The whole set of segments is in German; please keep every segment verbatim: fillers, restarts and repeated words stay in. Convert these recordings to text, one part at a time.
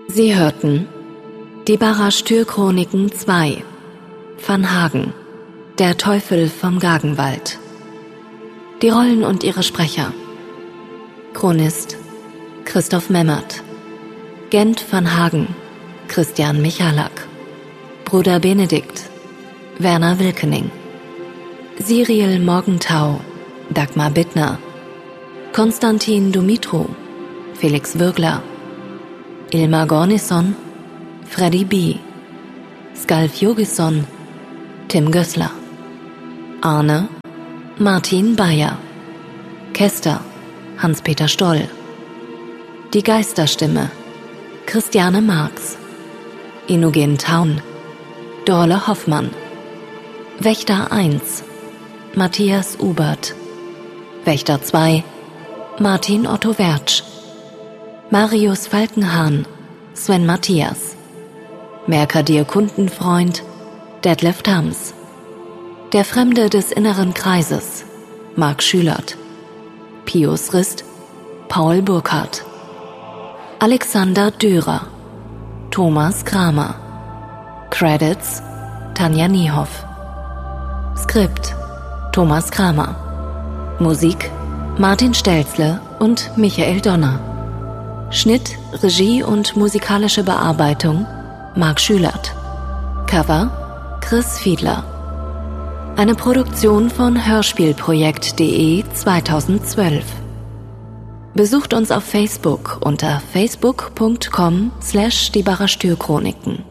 Sie hörten die Barra-Stür-Chroniken zwei, Van Hagen, der Teufel vom Gagenwald. Die Rollen und ihre Sprecher: Chronist Christoph Memmert, Gent Van Hagen Christian Michalak, Bruder Benedikt Werner Wilkening, Siriel Morgenthau Dagmar Bittner, Konstantin Dumitru Felix Würgler, Ilmar Gornisson Freddy B., Skalf Jogisson Tim Gößler, Arne Martin Bayer, Kester Hans-Peter Stoll, die Geisterstimme Christiane Marx, Inogen Taun Dorle Hoffmann, Wächter eins Matthias Ubert, Wächter zwei Martin Otto Wertsch, Marius Falkenhahn Sven Matthias, Merkadir Kundenfreund Detlef Thams, der Fremde des inneren Kreises Marc Schülert, Pius Rist Paul Burkhardt, Alexander Dürer Thomas Kramer, Credits Tanja Niehoff, Skript Thomas Kramer, Musik Martin Stelzle und Michael Donner, Schnitt, Regie und musikalische Bearbeitung Marc Schülert, Cover Chris Fiedler. Eine Produktion von hörspielprojekt punkt de zweitausendzwölf. Besucht uns auf Facebook unter facebook punkt com slash die Barra-Stür-Chroniken.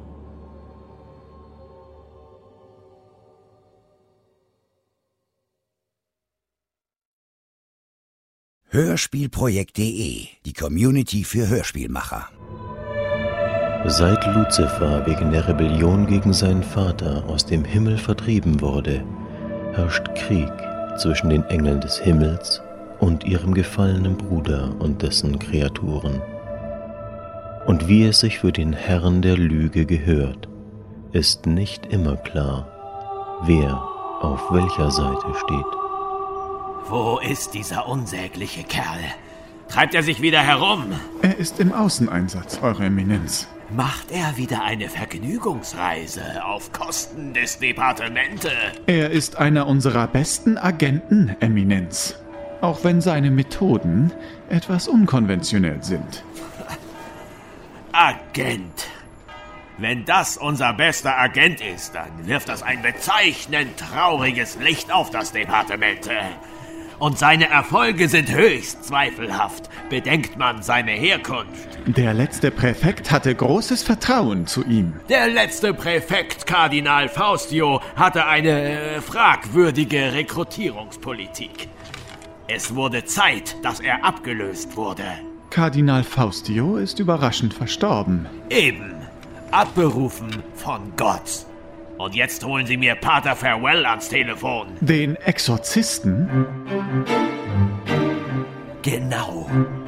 hörspielprojekt punkt de, die Community für Hörspielmacher. Seit Luzifer wegen der Rebellion gegen seinen Vater aus dem Himmel vertrieben wurde, herrscht Krieg zwischen den Engeln des Himmels und ihrem gefallenen Bruder und dessen Kreaturen. Und wie es sich für den Herrn der Lüge gehört, ist nicht immer klar, wer auf welcher Seite steht. Wo ist dieser unsägliche Kerl? Treibt er sich wieder herum? Er ist im Außeneinsatz, Eure Eminenz. Macht er wieder eine Vergnügungsreise auf Kosten des Departemente? Er ist einer unserer besten Agenten, Eminenz. Auch wenn seine Methoden etwas unkonventionell sind. Agent. Wenn das unser bester Agent ist, dann wirft das ein bezeichnend trauriges Licht auf das Departemente. Und seine Erfolge sind höchst zweifelhaft, bedenkt man seine Herkunft. Der letzte Präfekt hatte großes Vertrauen zu ihm. Der letzte Präfekt, Kardinal Faustio, hatte eine äh, fragwürdige Rekrutierungspolitik. Es wurde Zeit, dass er abgelöst wurde. Kardinal Faustio ist überraschend verstorben. Eben, abberufen von Gott. Und jetzt holen Sie mir Pater Farewell ans Telefon. Den Exorzisten? Genau.